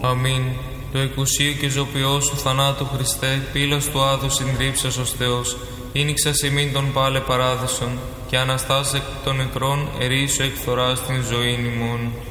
Αμήν. Το εκουσίο και ζωοποιό σου θανάτου Χριστέ, πύλος του άδου συνδρίψας ως Θεός, ήνιξας ημίν των πάλε παράδεισον, και αναστάς εκ των νεκρών ερείσου εκ φθοράς την ζωήν ημών.